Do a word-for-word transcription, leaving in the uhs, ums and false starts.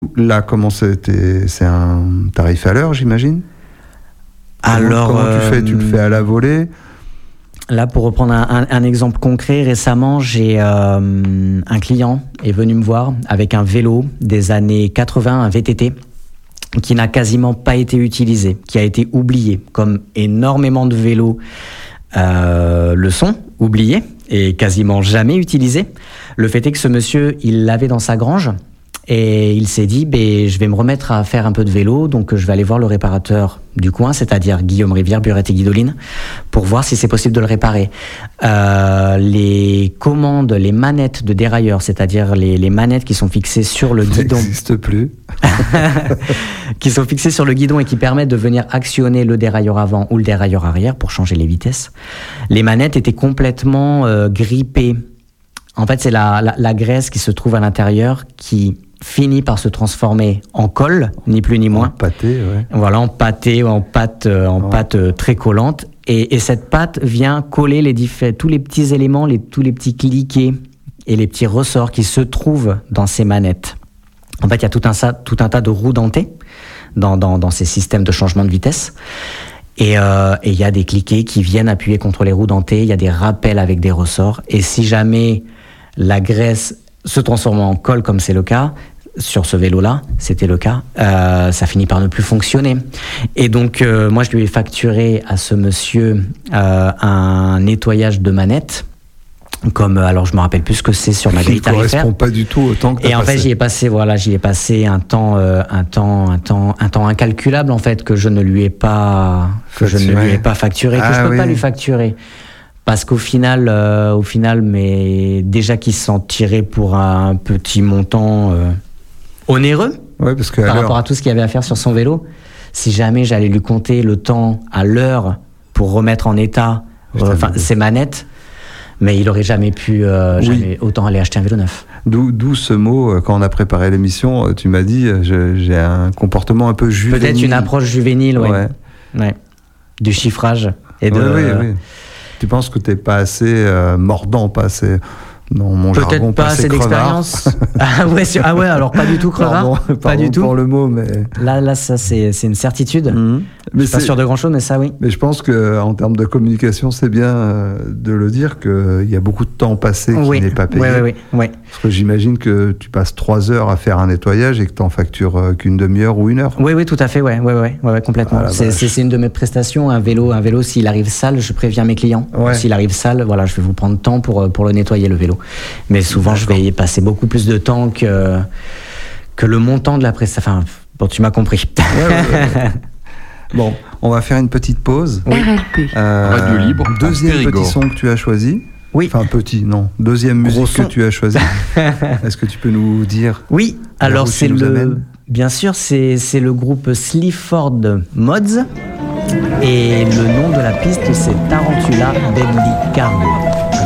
Là, comment c'était? C'est un tarif à l'heure, j'imagine? Alors, comment, comment euh, tu fais? Tu le fais à la volée? Là, pour reprendre un, un, un exemple concret, récemment, j'ai euh, un client est venu me voir avec un vélo des années quatre-vingts, un V T T, qui n'a quasiment pas été utilisé, qui a été oublié, comme énormément de vélos euh, le sont, oubliés et quasiment jamais utilisés. Le fait est que ce monsieur, il l'avait dans sa grange. Et il s'est dit, ben, je vais me remettre à faire un peu de vélo, donc je vais aller voir le réparateur du coin, c'est-à-dire Guillaume Rivière, Burette et Guidoline, pour voir si c'est possible de le réparer. Euh, les commandes, les manettes de dérailleur, c'est-à-dire les, les manettes qui sont fixées sur le guidon... Ça n'existe plus. qui sont fixées sur le guidon et qui permettent de venir actionner le dérailleur avant ou le dérailleur arrière pour changer les vitesses. Les manettes étaient complètement euh, grippées. En fait, c'est la, la, la graisse qui se trouve à l'intérieur qui finit par se transformer en colle, ni plus ni moins. En pâté, ouais. Voilà, en pâté, en pâte, en ouais. pâte très collante. Et, et cette pâte vient coller les diff- tous les petits éléments, les, tous les petits cliquets et les petits ressorts qui se trouvent dans ces manettes. En fait, il y a tout un, tout un tas de roues dentées dans, dans, dans ces systèmes de changement de vitesse. Et il euh, y a des cliquets qui viennent appuyer contre les roues dentées. Il y a des rappels avec des ressorts. Et si jamais la graisse se transforme en colle, comme c'est le cas, sur ce vélo-là, c'était le cas, euh, ça finit par ne plus fonctionner. Et donc, euh, moi, je lui ai facturé à ce monsieur euh, un nettoyage de manette. Comme, alors je me rappelle plus ce que c'est sur ma grille tarifaire. Ça ne correspond pas du tout au temps que tu as Et en passé. fait, j'y ai passé, voilà, j'y ai passé un temps, euh, un temps, un temps, un temps incalculable en fait que je ne lui ai pas, que je ne lui ai pas facturé, ah, que je peux oui. pas lui facturer. Parce qu'au final, euh, au final, mais déjà qu'il s'en tirait pour un petit montant euh, onéreux ouais, parce que par rapport à tout ce qu'il y avait à faire sur son vélo, si jamais j'allais lui compter le temps à l'heure pour remettre en état euh, ses manettes, mais il n'aurait jamais pu euh, oui. jamais autant aller acheter un vélo neuf. D'où, d'où ce mot, quand on a préparé l'émission, tu m'as dit je, j'ai un comportement un peu juvénile. Peut-être une approche juvénile, ouais. ouais. ouais. Du chiffrage. Et de, oui, oui, oui. Tu penses que tu n'es pas assez euh, mordant, pas assez... Non, mon peut-être jargon, pas assez d'expérience. ah, ouais, c'est, ah ouais, alors pas du tout crevard. Pardon, pas pardon du tout. pour le mot, mais là, là, ça c'est, c'est une certitude. Mmh. Mais je suis pas sûr de grand chose, mais ça oui. Mais je pense que en termes de communication, c'est bien euh, de le dire qu'il y a beaucoup de temps passé qui oui. n'est pas payé. Oui, oui, oui, oui. Parce que j'imagine que tu passes trois heures à faire un nettoyage et que tu en factures euh, qu'une demi-heure ou une heure. Oui, oui, tout à fait, ouais, ouais, ouais, ouais, ouais complètement. Ah, c'est, c'est, c'est une de mes prestations. Un vélo, un vélo, s'il arrive sale, je préviens mes clients. Ouais. S'il arrive sale, voilà, je vais vous prendre temps pour pour le nettoyer le vélo. Mais souvent Souvent, je vais y passer beaucoup plus de temps que, que le montant de la prestation. Enfin, bon, tu m'as compris. Ouais, ouais, ouais. Bon, on va faire une petite pause. Oui. R L P. Euh, Radio libre. Deuxième petit son que tu as choisi. Oui. Enfin, petit, non. Deuxième musique son. que tu as choisi. Est-ce que tu peux nous dire? Oui, alors c'est le. Amènes bien sûr, c'est, c'est le groupe Sleaford Mods. Et le nom de la piste, c'est Tarantula Deadly Cargo.